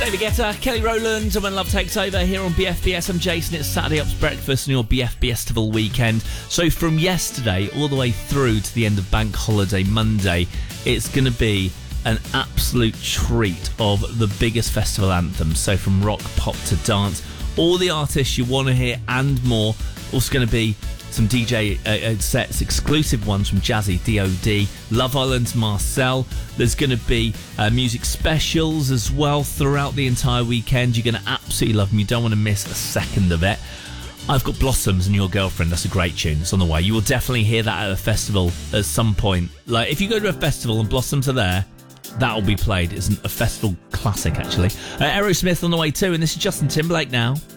David Guetta, Kelly Rowland, and When Love Takes Over here on BFBS. I'm Jason. It's Saturday Ups Breakfast and your BFBS weekend. So from yesterday all the way through to the end of Bank Holiday Monday, it's going to be an absolute treat of the biggest festival anthems. So from rock, pop to dance, all the artists you want to hear and more. Also going to be some DJ sets, exclusive ones from Jazzy, D.O.D, Love Island's Marcel. There's going to be music specials as well throughout the entire weekend. You're going to absolutely love them. You don't want to miss a second of it. I've got Blossoms and Your Girlfriend. That's a great tune. It's on the way. You will definitely hear that at a festival at some point. Like, if you go to a festival and Blossoms are there, that'll be played. It's a festival classic, actually. Aerosmith on the way too, and this is Justin Timberlake now.